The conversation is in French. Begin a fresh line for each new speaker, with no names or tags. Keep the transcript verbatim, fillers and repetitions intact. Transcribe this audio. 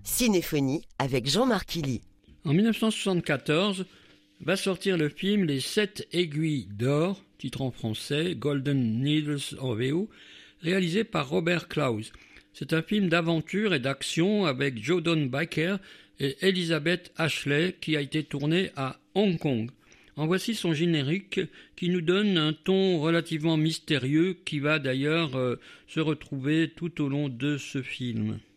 Cinéphonie avec Jean-Marc Illy.
En mille neuf cent soixante-quatorze va sortir le film Les Sept Aiguilles d'Or, titre en français Golden Needles en V O, réalisé par Robert Clouse. C'est un film d'aventure et d'action avec Jodon Baker et Elizabeth Ashley qui a été tourné à Hong Kong. En voici son générique qui nous donne un ton relativement mystérieux qui va d'ailleurs euh, se retrouver tout au long de ce film.